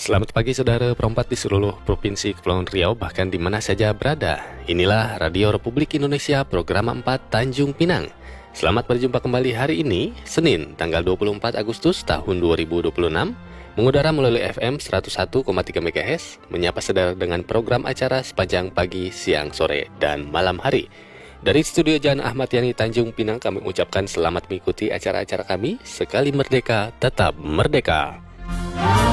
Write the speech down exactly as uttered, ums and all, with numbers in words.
Selamat pagi saudara perempat di seluruh Provinsi Kepulauan Riau, bahkan di mana saja berada. Inilah Radio Republik Indonesia program empat Tanjung Pinang. Selamat berjumpa kembali hari ini, Senin, tanggal dua puluh empat Agustus tahun dua ribu dua puluh enam. Mengudara melalui F M seratus satu koma tiga MHz, menyapa saudara dengan program acara sepanjang pagi, siang, sore, dan malam hari. Dari studio Jalan Ahmad Yani Tanjung Pinang, kami ucapkan selamat mengikuti acara-acara kami. Sekali merdeka, tetap merdeka.